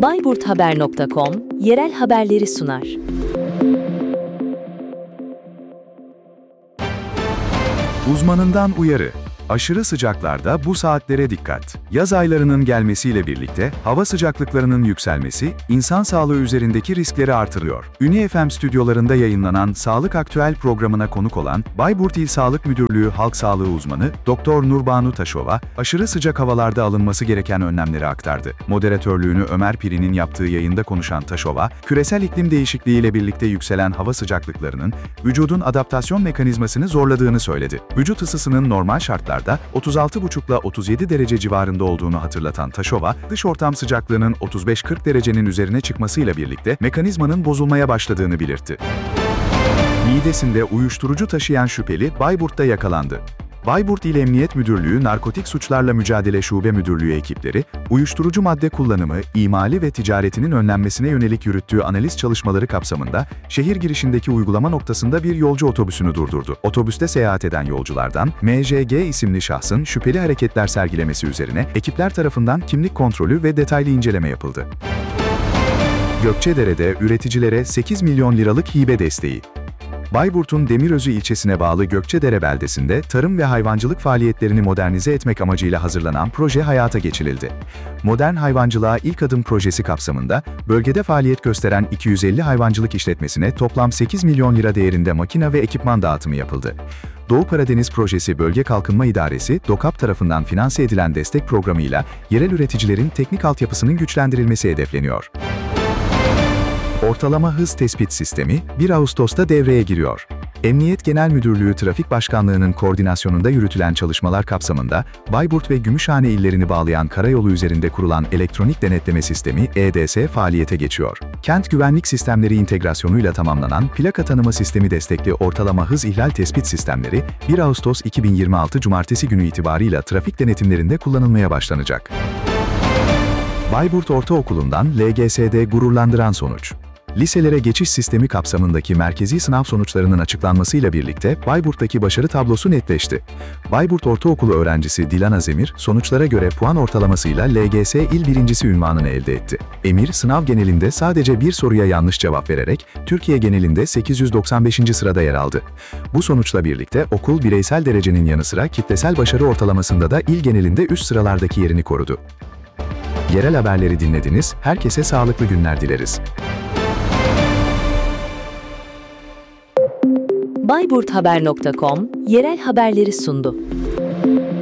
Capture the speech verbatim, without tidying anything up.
bayburthaber nokta com yerel haberleri sunar. Uzmanından uyarı. Aşırı sıcaklarda bu saatlere dikkat. Yaz aylarının gelmesiyle birlikte hava sıcaklıklarının yükselmesi insan sağlığı üzerindeki riskleri artırıyor. Ünye F M stüdyolarında yayınlanan Sağlık Aktüel programına konuk olan Bayburt İl Sağlık Müdürlüğü Halk Sağlığı uzmanı Doktor Nurbanu Taşova, aşırı sıcak havalarda alınması gereken önlemleri aktardı. Moderatörlüğünü Ömer Piri'nin yaptığı yayında konuşan Taşova, küresel iklim değişikliğiyle birlikte yükselen hava sıcaklıklarının vücudun adaptasyon mekanizmasını zorladığını söyledi. Vücut ısısının normal şartlarda otuz altı buçuk ile otuz yedi derece civarında olduğunu hatırlatan Taşova, dış ortam sıcaklığının otuz beş kırk derecenin üzerine çıkmasıyla birlikte mekanizmanın bozulmaya başladığını belirtti. Midesinde uyuşturucu taşıyan şüpheli Bayburt'ta yakalandı. Bayburt İl Emniyet Müdürlüğü Narkotik Suçlarla Mücadele Şube Müdürlüğü ekipleri, uyuşturucu madde kullanımı, imali ve ticaretinin önlenmesine yönelik yürüttüğü analiz çalışmaları kapsamında şehir girişindeki uygulama noktasında bir yolcu otobüsünü durdurdu. Otobüste seyahat eden yolculardan M J G isimli şahsın şüpheli hareketler sergilemesi üzerine ekipler tarafından kimlik kontrolü ve detaylı inceleme yapıldı. Gökçedere'de üreticilere sekiz milyon liralık hibe desteği. Bayburt'un Demirözü ilçesine bağlı Gökçedere beldesinde tarım ve hayvancılık faaliyetlerini modernize etmek amacıyla hazırlanan proje hayata geçirildi. Modern Hayvancılığa İlk Adım projesi kapsamında bölgede faaliyet gösteren iki yüz elli hayvancılık işletmesine toplam sekiz milyon lira değerinde makine ve ekipman dağıtımı yapıldı. Doğu Karadeniz Projesi Bölge Kalkınma İdaresi, DOKAP tarafından finanse edilen destek programıyla yerel üreticilerin teknik altyapısının güçlendirilmesi hedefleniyor. Ortalama hız tespit sistemi bir Ağustos'ta devreye giriyor. Emniyet Genel Müdürlüğü Trafik Başkanlığı'nın koordinasyonunda yürütülen çalışmalar kapsamında Bayburt ve Gümüşhane illerini bağlayan karayolu üzerinde kurulan elektronik denetleme sistemi E D S faaliyete geçiyor. Kent güvenlik sistemleri integrasyonuyla tamamlanan plaka tanıma sistemi destekli ortalama hız ihlal tespit sistemleri bir Ağustos iki bin yirmi altı Cumartesi günü itibarıyla trafik denetimlerinde kullanılmaya başlanacak. Bayburt Ortaokulu'ndan L G S'de gururlandıran sonuç. Liselere geçiş sistemi kapsamındaki merkezi sınav sonuçlarının açıklanmasıyla birlikte Bayburt'taki başarı tablosu netleşti. Bayburt Ortaokulu öğrencisi Dilan Zemir, sonuçlara göre puan ortalamasıyla L G S İl Birincisi unvanını elde etti. Emir, sınav genelinde sadece bir soruya yanlış cevap vererek Türkiye genelinde sekiz yüz doksan beşinci sırada yer aldı. Bu sonuçla birlikte okul bireysel derecenin yanı sıra kitlesel başarı ortalamasında da il genelinde üst sıralardaki yerini korudu. Yerel haberleri dinlediniz, herkese sağlıklı günler dileriz. bayburthaber nokta com yerel haberleri sundu.